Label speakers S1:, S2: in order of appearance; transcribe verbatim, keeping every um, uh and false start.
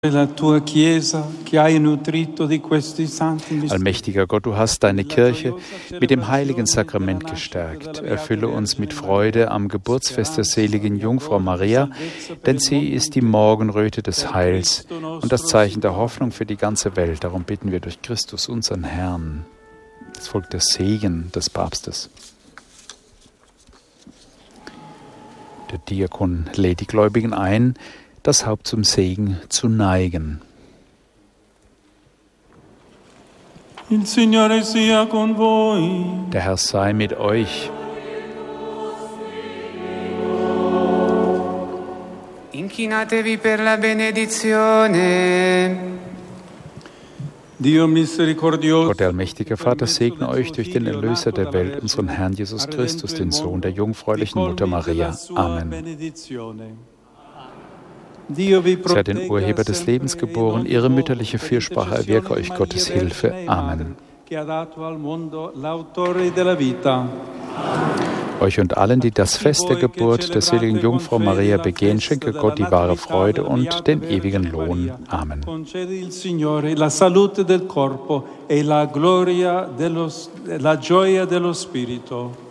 S1: Allmächtiger Gott, du hast deine Kirche mit dem heiligen Sakrament gestärkt. Erfülle uns mit Freude am Geburtsfest der seligen Jungfrau Maria, denn sie ist die Morgenröte des Heils und das Zeichen der Hoffnung für die ganze Welt. Darum bitten wir durch Christus, unseren Herrn. Es folgt der Segen des Papstes. Der Diakon lädt die Gläubigen ein, das Haupt zum Segen zu neigen.
S2: Il Signore sia con voi.
S1: Der Herr sei mit euch.
S3: Inchinatevi per la benedizione.
S2: Dio misericordioso.
S1: Gott, der allmächtige Vater, segne euch durch den Erlöser der Welt, unseren Herrn Jesus Christus, den Sohn der jungfräulichen Mutter Maria. Amen. Sei den Urheber des Lebens geboren, ihre mütterliche Fürsprache erwirke euch Gottes Hilfe. Amen. Euch und allen, die das Fest der Geburt der seligen Jungfrau Maria begehen, schenke Gott die wahre Freude und den ewigen Lohn. Amen.
S2: La salute del corpo e la gloria dello, la gioia dello spirito.